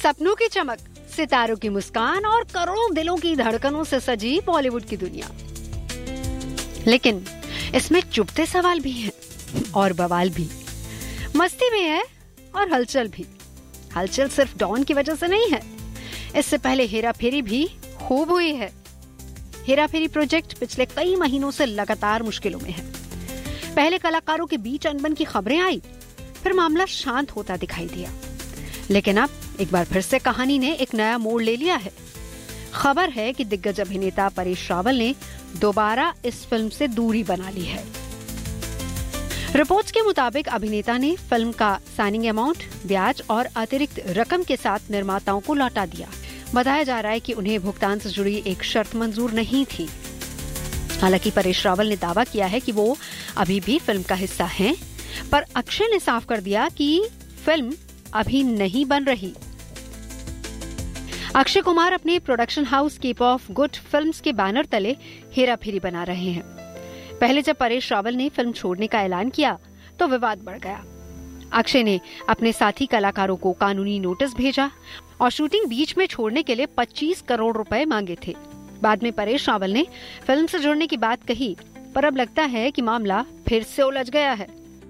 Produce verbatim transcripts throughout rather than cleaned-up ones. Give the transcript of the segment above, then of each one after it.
सपनों की चमक, सितारों की मुस्कान और करोड़ों दिलों की धड़कनों से सजी बॉलीवुड की दुनिया। लेकिन इसमें चुभते सवाल भी हैं और बवाल भी, मस्ती भी है और हलचल भी। हलचल सिर्फ डॉन की वजह से नहीं है, इससे पहले हेरा फेरी भी खूब हुई है। हेरा फेरी प्रोजेक्ट पिछले कई महीनों से लगातार मुश्किलों में है। पहले कलाकारों के बीच अनबन की खबरें आई, फिर मामला शांत होता दिखाई दिया, लेकिन अब एक बार फिर से कहानी ने एक नया मोड़ ले लिया है। खबर है कि दिग्गज अभिनेता परेश रावल ने दोबारा इस फिल्म से दूरी बना ली है। रिपोर्ट्स के मुताबिक अभिनेता ने फिल्म का साइनिंग अमाउंट, ब्याज और अतिरिक्त रकम के साथ निर्माताओं को लौटा दिया। बताया जा रहा है कि उन्हें भुगतान से जुड़ी एक शर्त मंजूर नहीं थी। हालांकि परेश रावल ने दावा किया है कि वो अभी भी फिल्म का हिस्सा हैं, पर अक्षय ने साफ कर दिया कि फिल्म अभी नहीं बन रही। अक्षय कुमार अपने production house keep of good films के बैनर तले हेरा फेरी बना रहे हैं। पहले जब परेश रावल ने फिल्म छोड़ने का ऐलान किया तो विवाद बढ़ गया। अक्षय ने अपने साथी कलाकारों को कानूनी नोटिस भेजा और शूटिंग बीच में छोड़ने के लिए पच्चीस करोड़ रुपए मांगे थे। बाद में परेश रावल ने फिल्म से जुड़ने की बात कही, पर अब लगता है कि मामला फिर से उलझ गया है।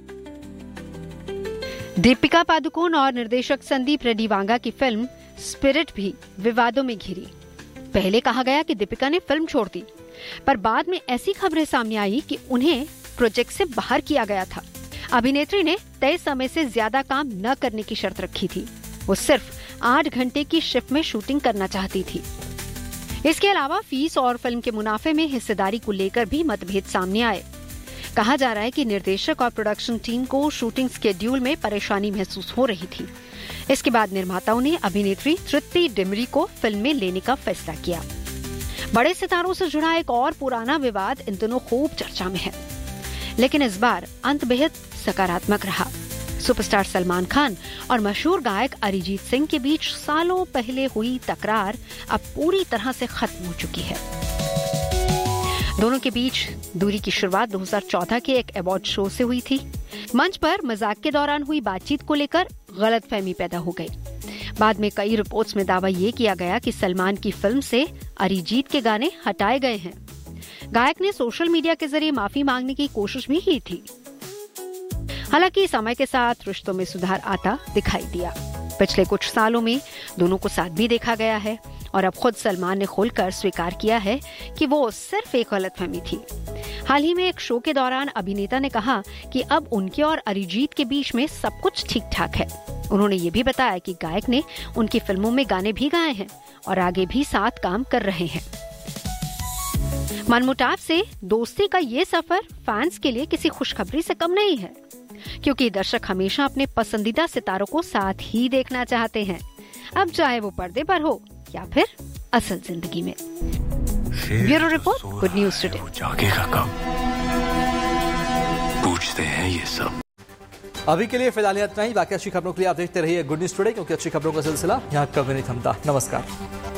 दीपिका पादुकोण और निर्देशक संदीप रेड्डी वांगा की फिल्म स्पिरिट भी विवादों में घिरी। पहले कहा गया कि दीपिका ने फिल्म छोड़ दी, पर बाद में ऐसी खबरें सामने आई कि उन्हें प्रोजेक्ट से बाहर किया गया था। अभिनेत्री ने तय समय से ज्यादा काम न करने की शर्त रखी थी। वो सिर्फ आठ घंटे की शिफ्ट में शूटिंग करना चाहती थी। इसके अलावा फीस और फिल्म के मुनाफे में हिस्सेदारी को लेकर भी मतभेद सामने आए। कहा जा रहा है कि निर्देशक और प्रोडक्शन टीम को शूटिंग स्केड्यूल में परेशानी महसूस हो रही थी। इसके बाद निर्माताओं ने अभिनेत्री तृप्ति डिमरी को फिल्म में लेने का फैसला किया। बड़े सितारों से जुड़ा एक और पुराना विवाद इन दिनों खूब चर्चा में है, लेकिन इस बार अंत बेहद सकारात्मक रहा। सुपरस्टार सलमान खान और मशहूर गायक अरिजीत सिंह के बीच सालों पहले हुई तकरार अब पूरी तरह से खत्म हो चुकी है। दोनों के बीच दूरी की शुरुआत दो हज़ार चौदह के एक अवार्ड शो से हुई थी। मंच पर मजाक के दौरान हुई बातचीत को लेकर गलतफहमी पैदा हो गई। बाद में कई रिपोर्ट्स में दावा ये किया गया कि सलमान की फिल्म से अरिजीत के गाने हटाए गए हैं। गायक ने सोशल मीडिया के जरिए माफी मांगने की कोशिश भी की थी। हालांकि समय के साथ रिश्तों में सुधार आता दिखाई दिया। पिछले कुछ सालों में दोनों को साथ भी देखा गया है और अब खुद सलमान ने खुलकर स्वीकार किया है कि वो सिर्फ एक गलतफहमी थी। हाल ही में एक शो के दौरान अभिनेता ने कहा कि अब उनके और अरिजीत के बीच में सब कुछ ठीक ठाक है। उन्होंने ये भी बताया कि गायक ने उनकी फिल्मों में गाने भी गाए हैं और आगे भी साथ काम कर रहे हैं। मनमुटाव से दोस्ती का ये सफर फैंस के लिए किसी खुशखबरी से कम नहीं है, क्योंकि दर्शक हमेशा अपने पसंदीदा सितारों को साथ ही देखना चाहते हैं, अब चाहे वो पर्दे पर हो या फिर असल जिंदगी में। Bureau report, good news today. जागेगा कब, पूछते हैं ये सब। अभी के लिए फिलहाल इतना ही। बाकी अच्छी खबरों के लिए आप देखते रहिए गुड न्यूज टुडे, क्योंकि अच्छी खबरों का सिलसिला यहाँ कभी नहीं थमता। नमस्कार।